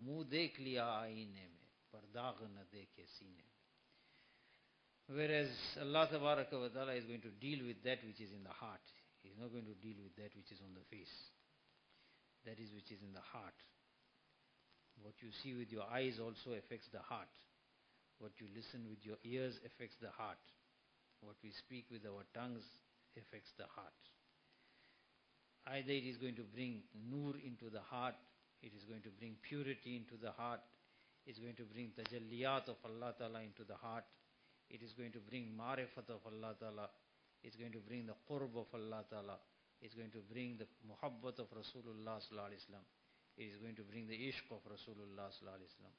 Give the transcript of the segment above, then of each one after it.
मुंह देख लिया आईने में, पर दाग न देखे सीने में. Whereas Allah Tabaraka wa Ta'ala is going to deal with that which is in the heart. He is not going to deal with that which is on the face. That is which is in the heart. What you see with your eyes also affects the heart. What you listen with your ears affects the heart. What we speak with our tongues affects the heart. Either it is going to bring nur into the heart, it is going to bring purity into the heart, it is going to bring tajalliyat of Allah Ta'ala into the heart, it is going to bring marifat of Allah Ta'ala, it is going to bring the qurb of Allah Ta'ala, it is going to bring the muhabbat of Rasulullah Sallallahu Alaihi Wasallam, it is going to bring the ishq of Rasulullah Sallallahu Alaihi Wasallam.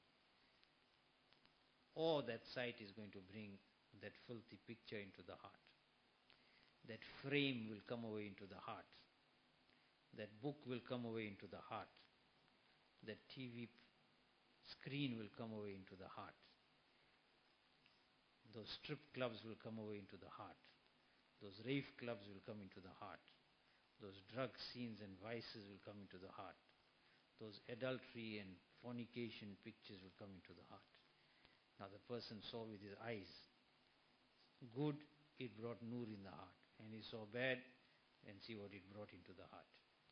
Or that sight is going to bring that filthy picture into the heart. That frame will come away into the heart. That book will come away into the heart. That TV screen will come away into the heart. Those strip clubs will come away into the heart. Those rave clubs will come into the heart. Those drug scenes and vices will come into the heart. Those adultery and fornication pictures will come into the heart. Now the person saw with his eyes good, it brought nur in the heart. And he saw bad, and see what it brought into the heart.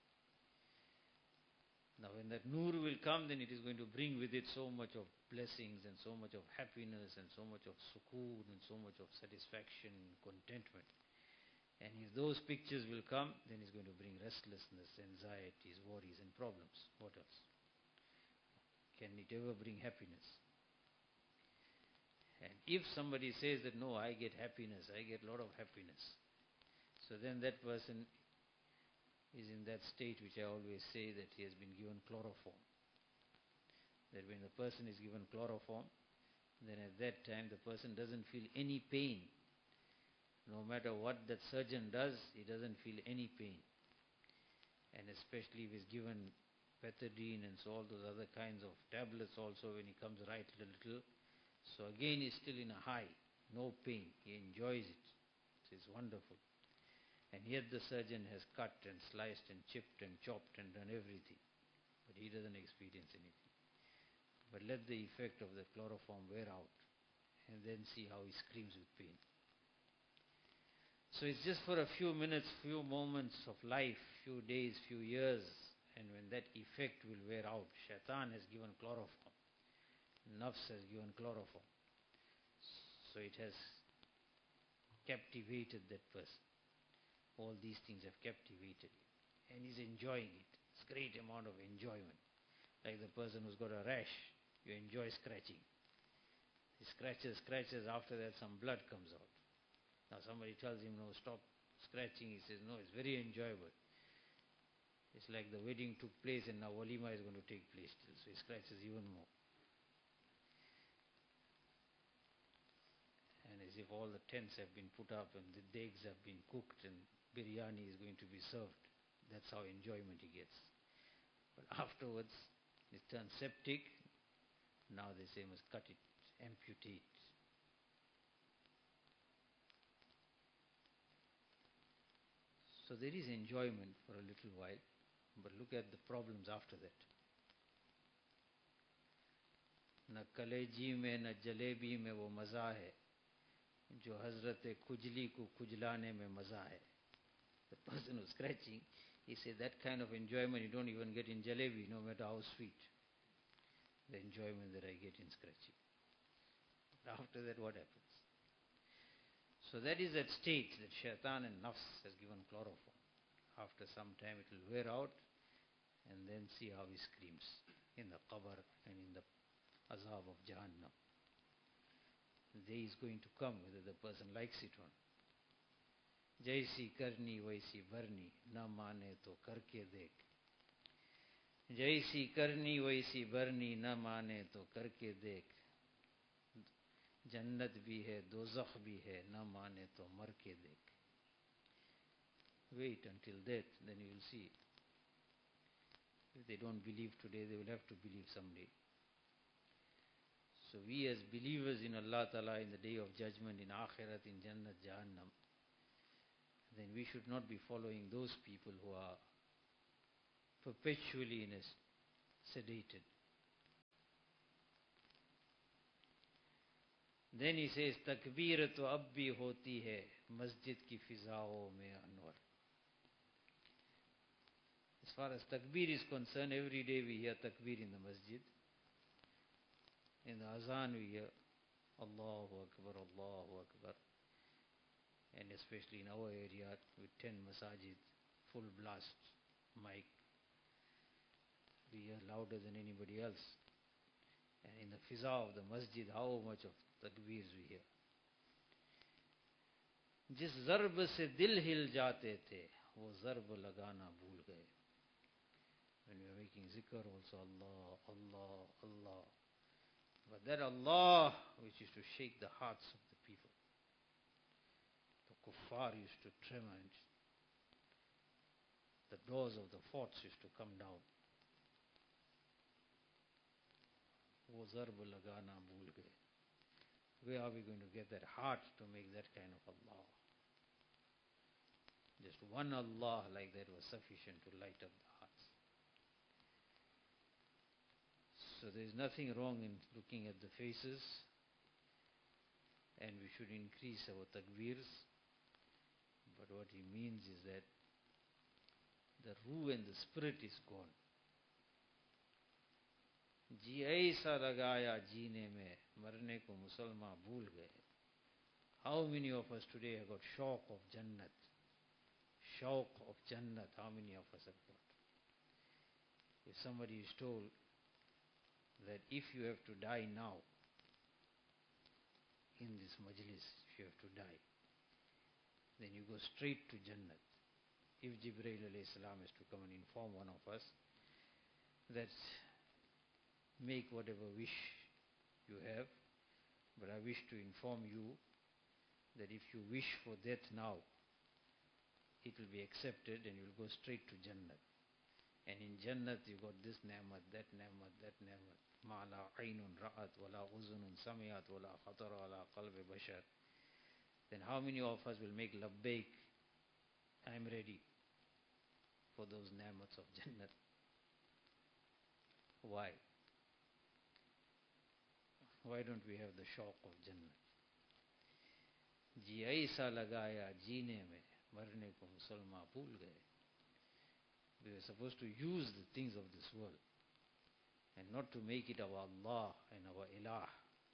Now when that nur will come, then it is going to bring with it so much of blessings and so much of happiness and so much of sukoon and so much of satisfaction, contentment. And if those pictures will come, then it's going to bring restlessness, anxieties, worries and problems. What else? Can it ever bring happiness? And if somebody says that, no, I get happiness, I get a lot of happiness, so then that person is in that state which I always say that he has been given chloroform. That when the person is given chloroform, then at that time the person doesn't feel any pain. No matter what that surgeon does, he doesn't feel any pain. And especially if he's given pethidine and so all those other kinds of tablets also, when he comes right a little, so again he's still in a high, no pain, he enjoys it. It's wonderful. And yet the surgeon has cut and sliced and chipped and chopped and done everything, but he doesn't experience anything. But let the effect of the chloroform wear out, and then see how he screams with pain. So it's just for a few minutes, few moments of life, few days, few years, and when that effect will wear out, shaitan has given chloroform, nafs has given chloroform. So it has captivated that person. All these things have captivated him, and he's enjoying it. It's a great amount of enjoyment. Like the person who's got a rash, you enjoy scratching. He scratches, after that some blood comes out. Now somebody tells him, no, stop scratching. He says, no, it's very enjoyable. It's like the wedding took place and now walima is going to take place still. So he scratches even more. And as if all the tents have been put up and the dags have been cooked and biryani is going to be served. That's how enjoyment he gets. But afterwards, it turns septic. Now they say must cut it, amputate. So there is enjoyment for a little while, but look at the problems after that. न कलेजी में न जलेबी में वो मज़ा है जो हज़रत खुजली को खुजलाने में मज़ा है. The person who's scratching, he said that kind of enjoyment you don't even get in jalebi, no matter how sweet. The enjoyment that I get in scratching. But after that, what happens? So that is that state that shaitan and nafs has given chloroform. After some time it will wear out, and then see how he screams in the qabr and in the azab of Jahannam. The day is going to come, whether the person likes it or not. जैसी करनी वैसी भरनी न माने तो करके देख. जैसी करनी वैसी भरनी न माने तो करके देख. जन्नत भी है दोज़ख भी है न माने तो मर के देख. Wait until death, then you will see. If they don't believe today, they will have to believe someday. So we as believers in Allah Ta'ala, in the day of judgment, in Akhirat, in Jannat, Jahannam, then we should not be following those people who are perpetually in a sedated Then he says, takbir to ab bhi hoti hai, masjid ki fizao mein anwar. As far as takbir is concerned, every day we hear takbir in the masjid. In the azan we hear Allahu Akbar, Allahu Akbar. And especially in our area with 10 masajid, full blast mic, we hear louder than anybody else. And in the fiza of the masjid, how much of takbeers we hear. जिस ज़र्ब से दिल हिल जाते थे वो ज़र्ब लगाना भूल गए. When we are making zikr also, Allah, Allah, Allah. But that Allah which used to shake the hearts of the people. The kuffar used to tremor and the doors of the forts used to come down. वो ज़र्ब लगाना भूल गए. Where are we going to get that heart to make that kind of Allah? Just one Allah like that was sufficient to light up the hearts. So there is nothing wrong in looking at the faces, and we should increase our takbirs. But what he means is that the ruh and the spirit is gone. जी ऐसा लगाया जीने में मरने को मुसलमान भूल गए. How many of us today have got shauq of Jannat? Shauq of Jannat, how many of us have got? If somebody is told that if you have to die now, in this majlis, if you have to die, then you go straight to Jannat. If Jibreel alayhi salam is to come and inform one of us that make whatever wish you have, but I wish to inform you that if you wish for death now, it will be accepted and you will go straight to Jannat. And in Jannat you got this ni'mat, that ni'mat, that ni'mat. Ma la aynun ra'at, wa la uzunun samiyat, wa la khatara ala qalbi bashar. Then how many of us will make labbaik, I am ready for those ni'mats of Jannat? Why? Why don't we have the shauq of Jannat? जी ऐसा लगाया जीने में मरने को मुसलमान भूल गए. We are supposed to use the things of this world and not to make it our Allah and our Ilah.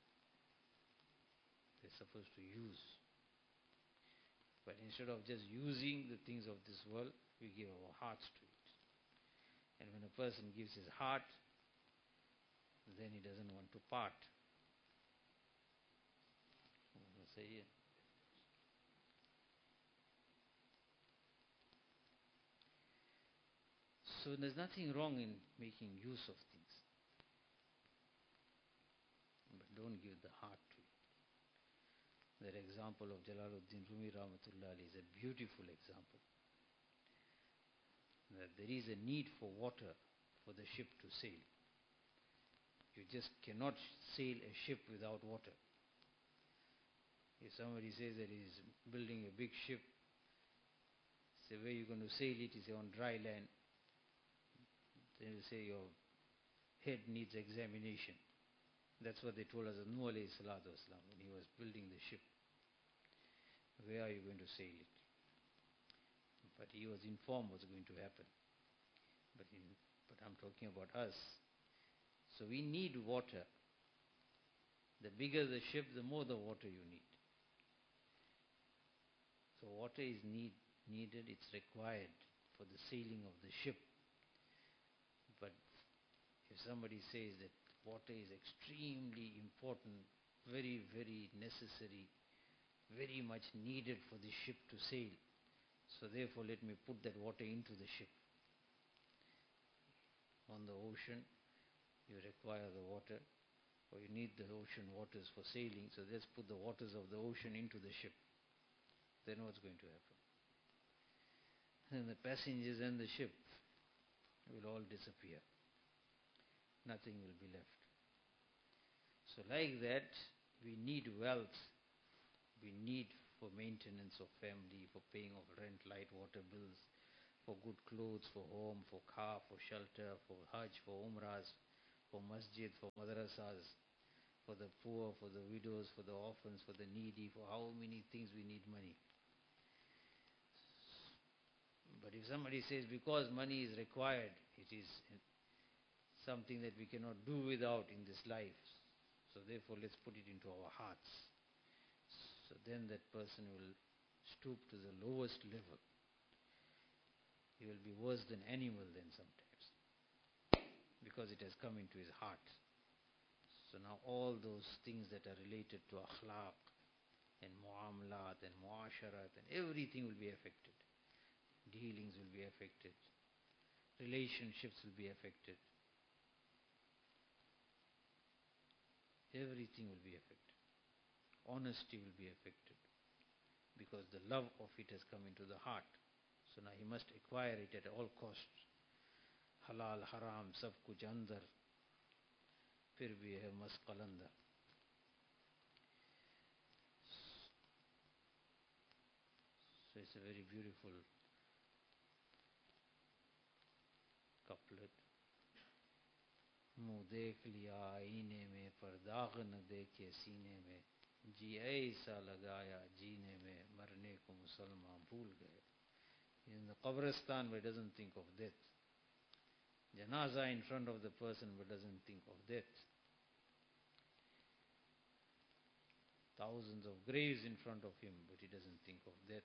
We are supposed to use. But instead of just using the things of this world, we give our hearts to it. And when a person gives his heart, then he doesn't want to part. Say, so there's nothing wrong in making use of things. But don't give the heart to it. That example of Jalaluddin Rumi Rahmatullah is a beautiful example. That there is a need for water for the ship to sail. You just cannot sail a ship without water. If somebody says that he's building a big ship, say where you're going to sail it, is on dry land. Then you say your head needs examination. That's what they told us, Nuh alayhi salatu wasalam, when he was building the ship. Where are you going to sail it? But he was informed what's going to happen. But I'm talking about us. So we need water. The bigger the ship, the more the water you need. So water is needed, it's required for the sailing of the ship. But if somebody says that water is extremely important, very, very necessary, very much needed for the ship to sail, so therefore let me put that water into the ship. On the ocean, you require the water, or you need the ocean waters for sailing, so let's put the waters of the ocean into the ship. Then what's going to happen? Then the passengers and the ship will all disappear. Nothing will be left. So like that, we need wealth. We need for maintenance of family, for paying of rent, light, water bills, for good clothes, for home, for car, for shelter, for hajj, for umrahs, for masjid, for madrasas. for the poor, for the widows, for the orphans, for the needy, for how many things we need money. But if somebody says because money is required, it is something that we cannot do without in this life, so therefore let's put it into our hearts. So then that person will stoop to the lowest level. He will be worse than animal then sometimes, because it has come into his heart. So now all those things that are related to akhlaq and muamalat and muasharat and everything will be affected. Dealings will be affected. Relationships will be affected. Everything will be affected. Honesty will be affected, because the love of it has come into the heart. So now he must acquire it at all costs. Halal, haram, sab kuch andar, fir bhi hai mas qalandar. So it's a very beautiful couplet. मुँह देख लिया आईने में पर दाग न देखे सीने में, जी ऐसा लगाया जीने में, मरने को मुसलमान भूल गए. In the qabristan but doesn't think of death. Janaza in front of the person but doesn't think of death. Thousands of graves in front of him but he doesn't think of death.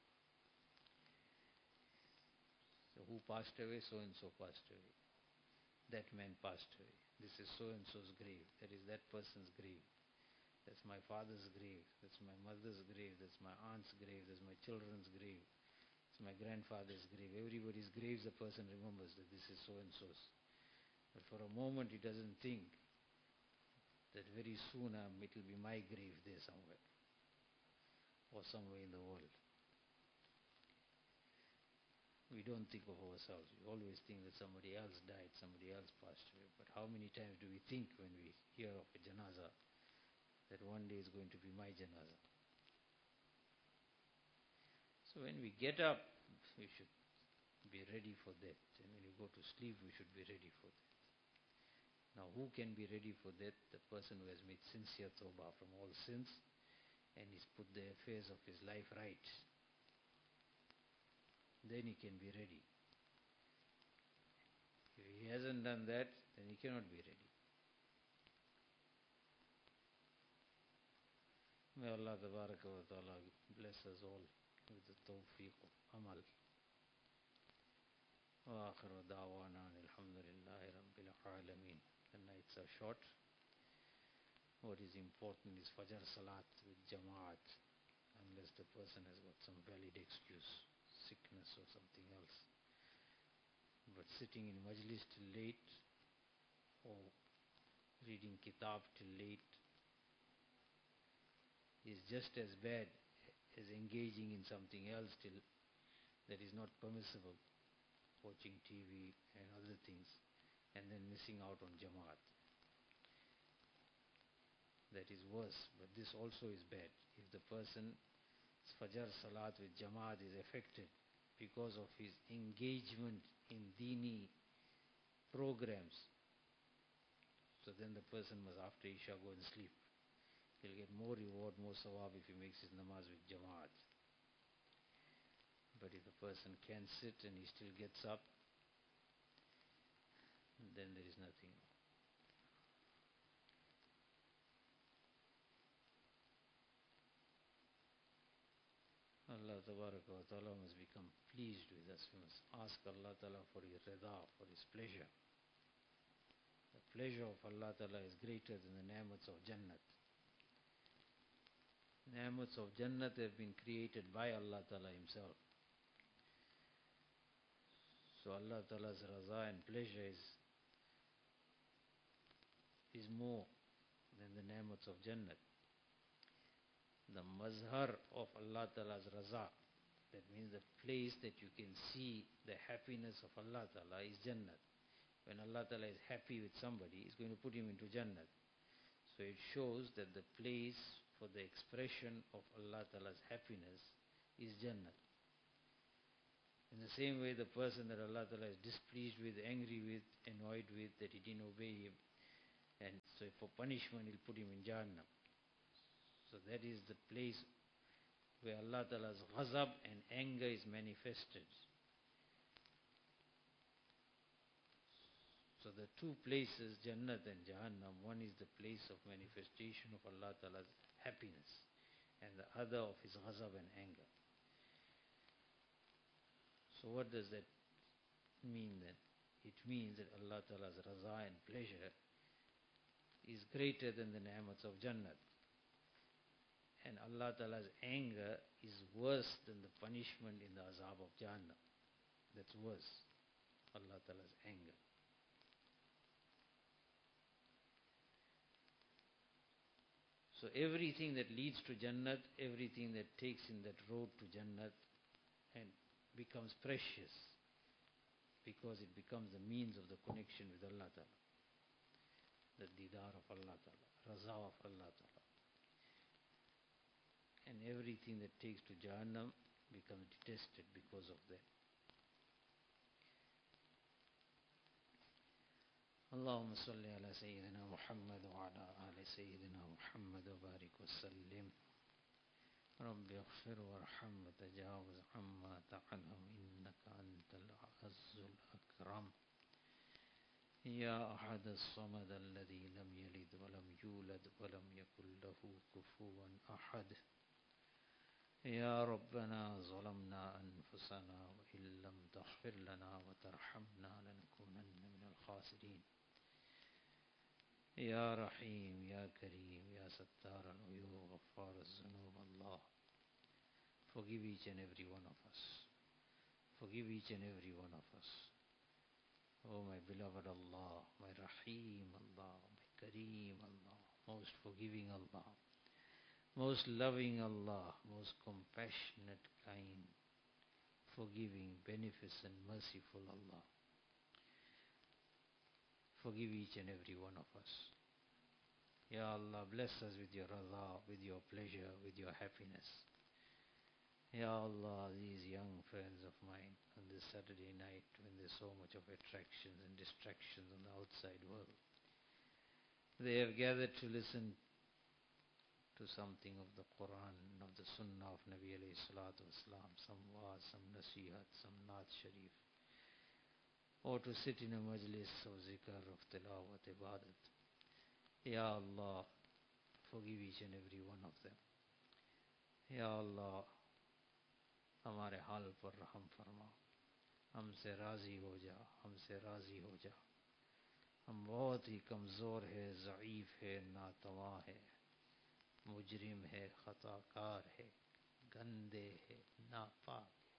So who passed away? So and so passed away. That man passed away. This is so and so's grave. That is that person's grave. That's my father's grave. That's my mother's grave. That's my aunt's grave. That's my children's grave. It's my grandfather's grave. Everybody's graves the person remembers that this is so and so's. But for a moment he doesn't think that very soon it will be my grave there somewhere, or somewhere in the world. We don't think of ourselves. We always think that somebody else died, somebody else passed away. But how many times do we think when we hear of a janaza that one day is going to be my janaza? So when we get up, we should be ready for that. And when we go to sleep, we should be ready for that. Now who can be ready for that? The person who has made sincere tawbah from all sins and he's put the affairs of his life right. Then he can be ready. If he hasn't done that, then he cannot be ready. May Allah Tabaraka wa Ta'ala bless us all with the tawfiq of amal. Wa akhiru da'wana alhamdulillahi rabbil alameen. The nights are short. What is important is Fajr Salat with Jamaat, unless the person has got some valid excuse, sickness or something else. But sitting in majlis till late or reading kitab till late is just as bad as engaging in something else till that is not permissible, watching TV and other things, and then missing out on Jamaat. That is worse, but this also is bad. If the person's Fajr Salat with Jamaat is affected because of his engagement in dini programs, so then the person must after Isha go and sleep. He'll get more reward, more sawab if he makes his namaz with Jamaat. But if the person can sit and he still gets up, then there is nothing. Allah Tabaraka wa Ta'ala must become pleased with us. We must ask Allah Ta'ala for His rida, for His pleasure. The pleasure of Allah Ta'ala is greater than the ni'mats of Jannat. Ni'mats of Jannat have been created by Allah Ta'ala Himself. So Allah Ta'ala's raza and pleasure is more than the ni'mats of Jannat. The mazhar of Allah Ta'ala's raza, that means the place that you can see the happiness of Allah Ta'ala, is Jannat. When Allah Ta'ala is happy with somebody, He's going to put him into Jannat. So it shows that the place for the expression of Allah Ta'ala's happiness is Jannat. In the same way, the person that Allah Ta'ala is displeased with, angry with, annoyed with, that he didn't obey Him, And so for punishment, he'll put him in Jahannam. So that is the place where Allah Ta'ala's ghazab and anger is manifested. So the two places, Jannat and Jahannam, one is the place of manifestation of Allah Ta'ala's happiness, and the other of his ghazab and anger. So what does that mean then? It means that Allah Ta'ala's raza and pleasure is greater than the ni'mats of Jannat. And Allah Ta'ala's anger is worse than the punishment in the azab of Jahannam. That's worse. Allah Ta'ala's anger. So everything that leads to Jannat, everything that takes in that road to Jannat and becomes precious because it becomes the means of the connection with Allah Ta'ala. The didar of Allah Ta'ala, raza of Allah Ta'ala. And everything that takes to Jahannam becomes detested because of that. اللهم صل على سيدنا محمد وعلى آل سيدنا محمد وبارك وسلم رب اغفر وارحم وتجاوز عما تعلم إنك أنت العز الأكرم يا أحد الصمد الذي لم يلد ولم يولد ولم يكن له كفوا أحد يا ربنا ظلمنا أنفسنا وإن لم تغفر لنا وترحمنا لنكونن من الخاسرين يا رحيم يا كريم يا ستار العيوب غفار الذنوب Allah, forgive each and every one of us. Forgive each and every one of us. Oh my beloved Allah, my Rahim Allah, my Kareem Allah, most forgiving Allah, most loving Allah, most compassionate, kind, forgiving, beneficent, merciful Allah. Forgive each and every one of us. Ya Allah, bless us with your raza, with your pleasure, with your happiness. Ya Allah, these young friends of mine on this Saturday night when there's so much of attractions and distractions on the outside world, they have gathered to listen to something of the Quran, of the Sunnah of Nabi alayhi salatu wasalam, some waaz, some nasihat, some naat sharif, or to sit in a majlis of zikr, of tilawat, ibadat. Ya Allah, forgive each and every one of them. Ya Allah, हमारे हाल पर रहम फरमा, हमसे राज़ी हो जा, हमसे राज़ी हो जा. हम बहुत ही कमज़ोर है, ज़ईफ़ है, नातवा है, मुजरिम है, खताकार है, गंदे है, नापाक है.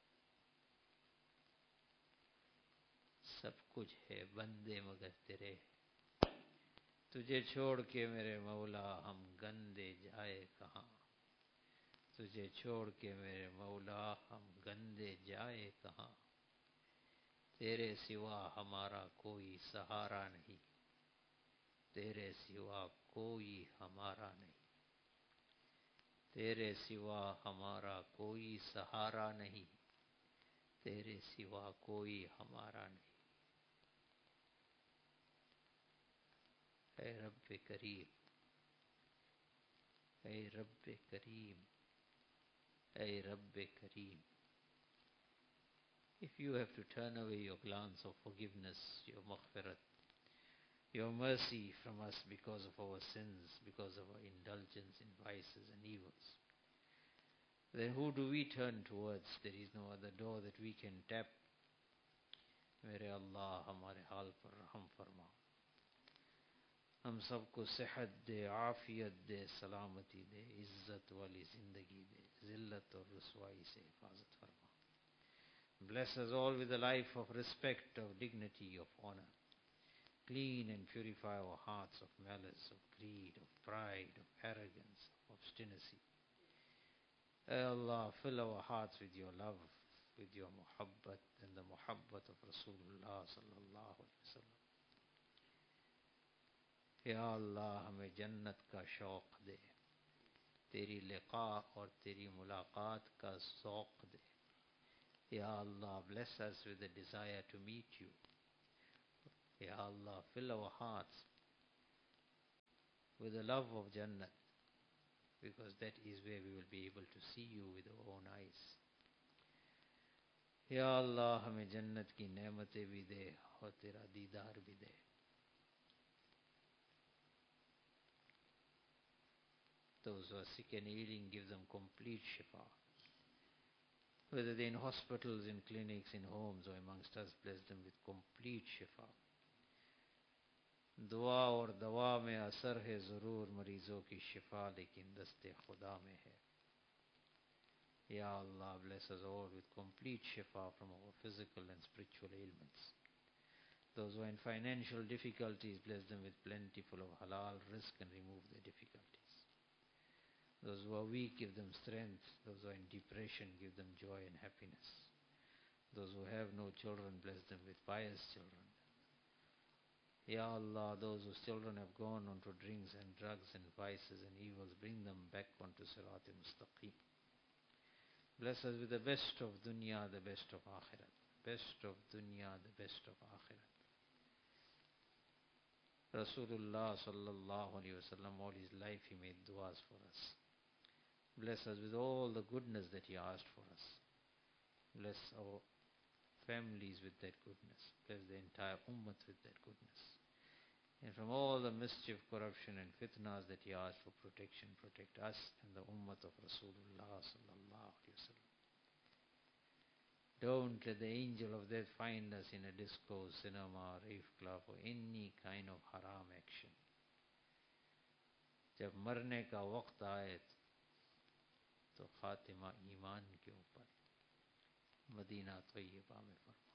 सब कुछ है बंदे मगर तेरे. तुझे छोड़ के मेरे मौला हम गंदे जाए कहाँ. तुझे छोड़ के मेरे मौला हम गंदे जाए कहाँ. तेरे सिवा हमारा कोई सहारा नहीं. तेरे सिवा कोई हमारा नहीं. तेरे सिवा हमारा कोई सहारा नहीं. तेरे सिवा कोई हमारा नहीं. ऐ रब्बे करीम, ऐ रब्बे करीम, ऐ रब्बे करीम. If you have to turn away your glance of forgiveness, your maghfirat, your mercy from us because of our sins, because of our indulgence in vices and evils, then who do we turn towards? There is no other door that we can tap. मेरे अल्लाह हमारे हाल पर रहम फरमा. हम सबको सेहत दे, आफियत दे, सलामती दे, इज्जत वाली जिंदगी दे, जिल्लत और रुसवाई से हिफाजत फरमा. Bless us all with a life of respect, of dignity, of honor. Clean and purify our hearts of malice, of greed, of pride, of arrogance, of obstinacy. Ya Allah, fill our hearts with your love, with your muhabbat and the muhabbat of Rasulullah sallallahu alaihi wasallam. Ya Allah, हमें जन्नत का शौक दे, तेरी लिक़ा और तेरी मुलाकात का शौक दे. Ya Allah, bless us with the desire to meet you. Ya Allah, fill our hearts with the love of Jannat, because that is where we will be able to see you with our own eyes. Ya Allah, हमें जन्नत की नेमतें भी दे और तेरा दीदार भी दे. Those who are sick and ailing, give them complete shifa. Whether they're in hospitals, in clinics, in homes, or amongst us, bless them with complete shifa. दुआ और दवा में असर है ज़रूर मरीजों की शिफा, लेकिन दस्ते खुदा में है. Ya Allah, bless us all with complete shifa from our physical and spiritual ailments. Those who are in financial difficulties, bless them with plentiful of halal rizq and remove their difficulties. Those who are weak, give them strength. Those who are in depression, give them joy and happiness. Those who have no children, bless them with pious children. Ya Allah, those whose children have gone onto drinks and drugs and vices and evils, bring them back onto Sirat al-Mustaqim. Bless us with the best of dunya, the best of akhirat. Best of dunya, the best of akhirat. Rasulullah sallallahu alayhi wa sallam, all his life he made du'as for us. Bless us with all the goodness that he asked for us. Bless our families with that goodness. Bless the entire ummah with that goodness. And from all the mischief, corruption and fitnas that he asked for protection, protect us and the ummah of Rasulullah sallallahu alayhi wa sallam. Don't let the angel of death find us in a disco, cinema, rave club or any kind of haram action. जब मरने का वक्त आए तो खातिमा ईमान के ऊपर Medina तय्यबा में फरमा.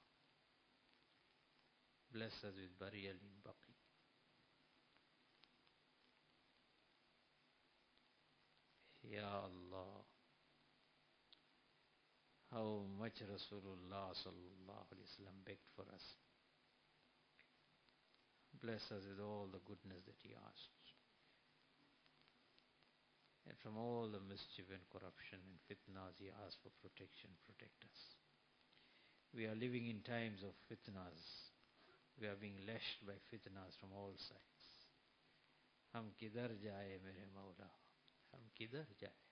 Bless us with burial in Baqi. Ya Allah, how much Rasulullah sallallahu alaihi wasallam begged for us. Bless us with all the goodness that he asked. And from all the mischief and corruption and fitnas he asked for protection, protect us. We are living in times of fitnas. We are being lashed by fitnas from all sides. हम किधर जाए मेरे मौला, हम किधर जाए.